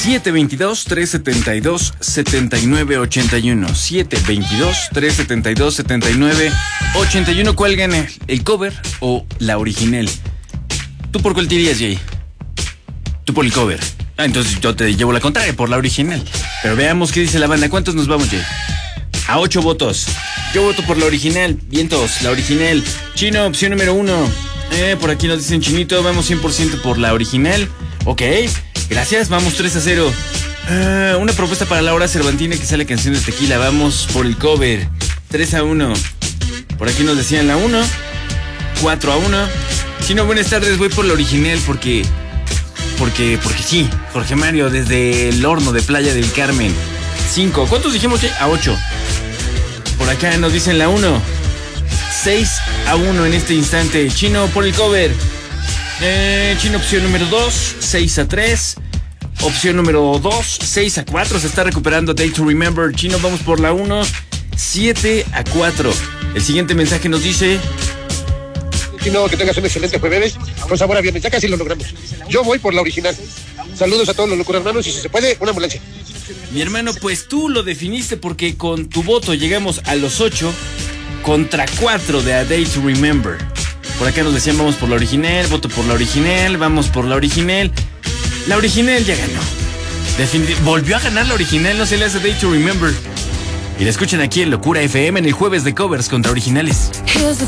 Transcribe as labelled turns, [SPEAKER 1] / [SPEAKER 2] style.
[SPEAKER 1] 722-372-7981. 722-372-7981. ¿Cuál gana? ¿El cover o la original? ¿Tú por cuál te irías, Jay? Tú por el cover. Entonces yo te llevo la contraria, por la original. Pero veamos qué dice la banda. ¿Cuántos nos vamos, Jay? A 8 votos. Yo voto por la original. Vientos, la original. Chino, opción número 1. Por aquí nos dicen Chinito. Vamos 100% por la original. Ok, gracias. Vamos 3-0. Una propuesta para Laura Cervantina que sale canción de Tequila. Vamos por el cover. 3-1. Por aquí nos decían la 1. 4-1. Chino, buenas tardes. Voy por la original porque sí. Jorge Mario, desde el horno de Playa del Carmen. 5. ¿Cuántos dijimos? A 8. Por acá nos dicen la 1. 6-1 en este instante. Chino por el cover. Chino, opción número 2. 6-3. Opción número 2. 6-4. Se está recuperando Day to Remember. Chino, vamos por la 1. 7-4. El siguiente mensaje nos dice:
[SPEAKER 2] Chino, que tengas un excelente jueves. Con sabor a viernes. Ya casi lo logramos. Yo voy por la original. Saludos a todos los locuras hermanos y si se puede, una ambulancia.
[SPEAKER 1] Mi hermano, pues tú lo definiste porque con tu voto llegamos a los 8 contra 4 de A Day to Remember. Por acá nos decían vamos por la original, voto por la original, vamos por la original. La original ya ganó. Volvió a ganar la original, no se le hace A Day to Remember. Y la escuchan aquí en Locura FM en el jueves de covers contra originales.